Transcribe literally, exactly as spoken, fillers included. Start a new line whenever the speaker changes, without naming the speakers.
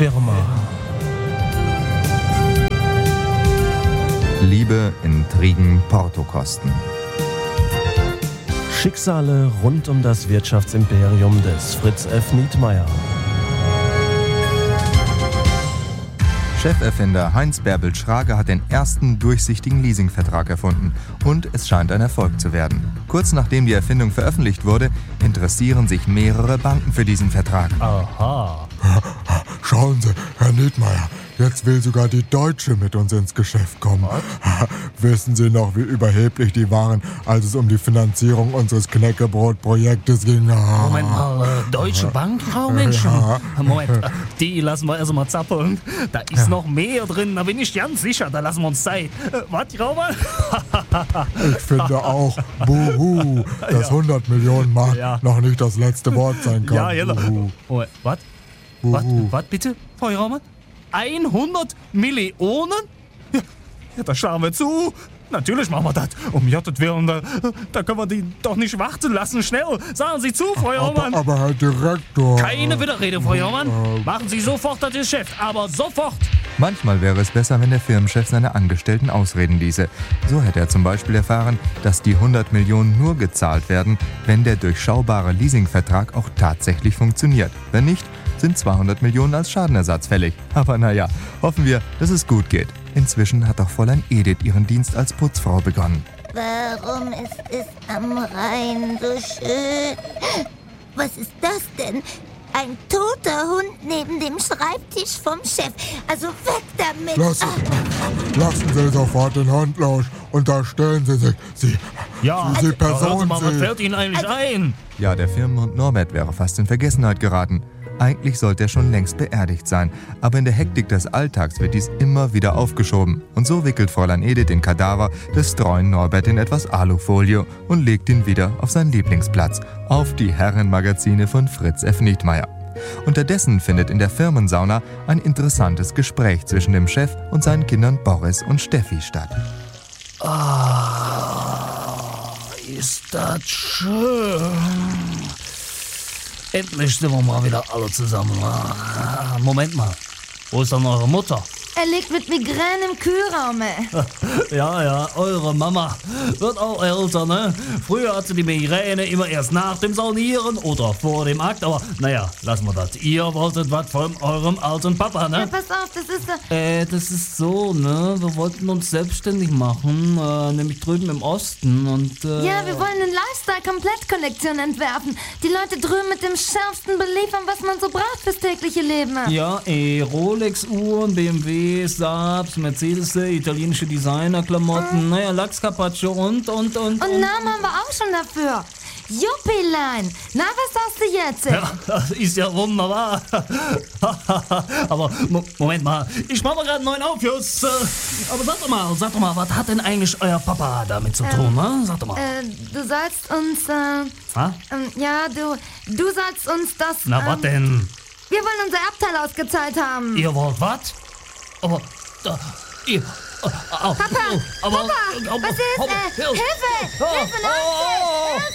Firma.
Liebe, Intrigen, Portokosten.
Schicksale rund um das Wirtschaftsimperium des Fritz F. Nietmeyer.
Cheferfinder Heinz Bärbel Schrager hat den ersten durchsichtigen Leasingvertrag erfunden und es scheint ein Erfolg zu werden. Kurz nachdem die Erfindung veröffentlicht wurde, interessieren sich mehrere Banken für diesen Vertrag.
Aha.
Schauen Sie, Herr Nietmeyer, jetzt will sogar die Deutsche mit uns ins Geschäft kommen. Wissen Sie noch, wie überheblich die waren, als es um die Finanzierung unseres Knäckebrot-Projektes ging?
Moment mal, äh, Deutsche Bank, Frau Mensch?
Ja.
Moment, äh, die lassen wir erst mal zappeln. Da ist noch mehr drin, da bin ich ganz sicher, da lassen wir uns Zeit. Äh, was, Raumann?
Ich finde auch, buhu, dass hundert Millionen Mark
Ja.
noch nicht das letzte Wort sein kann.
Ja, genau.
Buhu.
Oh, was? Was?
Buhu.
Was bitte, Frau Raumann? hundert Millionen? Ja, ja, da schlagen wir zu. Natürlich machen wir das. Um Jottet Willen, da, da können wir die doch nicht warten lassen. Schnell, sagen Sie zu, Frau Raumann.
Aber, aber Herr Direktor...
Keine Widerrede, Frau Raumann. Machen Sie sofort das Geschäft, aber sofort.
Manchmal wäre es besser, wenn der Firmenchef seine Angestellten ausreden ließe. So hätte er zum Beispiel erfahren, dass die hundert Millionen nur gezahlt werden, wenn der durchschaubare Leasingvertrag auch tatsächlich funktioniert. Wenn nicht, sind zweihundert Millionen als Schadenersatz fällig. Aber naja, hoffen wir, dass es gut geht. Inzwischen hat auch Fräulein Edith ihren Dienst als Putzfrau begonnen.
Warum ist es am Rhein so schön? Was ist das denn? Ein toter Hund neben dem Schreibtisch vom Chef. Also weg damit!
Lassen, lassen Sie sofort den Hund los und da stellen Sie sich. Sie,
Ja,
Sie
hören Sie
Person,
mal, was
Sie.
fällt Ihnen eigentlich ein?
Ja, der Firmenhund Norbert wäre fast in Vergessenheit geraten. Eigentlich sollte er schon längst beerdigt sein, aber in der Hektik des Alltags wird dies immer wieder aufgeschoben. Und so wickelt Fräulein Edith den Kadaver des treuen Norbert in etwas Alufolie und legt ihn wieder auf seinen Lieblingsplatz, auf die Herrenmagazine von Fritz F. Nietmeyer. Unterdessen findet in der Firmensauna ein interessantes Gespräch zwischen dem Chef und seinen Kindern Boris und Steffi statt.
Ah, ist das schön. Endlich sind wir mal wieder alle zusammen. Ah, Moment mal, wo ist denn eure Mutter?
Er liegt mit Migräne im Kühlraum.
Ja, ja, eure Mama wird auch älter, ne? Früher hatte die Migräne immer erst nach dem Saunieren oder vor dem Akt, aber naja, lassen wir das. Ihr wolltet was von eurem alten Papa,
Ja,
ne?
pass auf, das ist so...
Äh, das ist so, ne? Wir wollten uns selbstständig machen, äh, nämlich drüben im Osten und, äh...
Ja, wir wollen eine Lifestyle-Komplett-Kollektion entwerfen. Die Leute drüben mit dem schärfsten beliefern, was man so braucht fürs tägliche Leben.
Ja, eh, Rolex-Uhren, B M W, Saabs, Mercedes, italienische Designer-Klamotten, naja, Lachs-Carpaccio und, und, und,
Und Namen haben wir auch schon dafür. Juppilein. Na, was sagst du jetzt?
Ja, das ist ja wunderbar. Aber Mo- Moment mal, ich mach mal gerade einen neuen Aufguss. Äh, Aber sag doch mal, sag doch mal, was hat denn eigentlich euer Papa damit zu tun, ne? Sag doch mal.
Äh, du sollst uns, äh,
Ha?
ähm, ja, du, du sollst uns das,
Na,
ähm,
was denn?
wir wollen unser Erbteil ausgezahlt haben.
Ihr wollt was? Aber, da, ihr, äh, au,
Papa,
aber,
Papa,
aber,
was ist,
aber,
äh, Hilfe,
Oh,
Hilfe,
oh, oh, oh.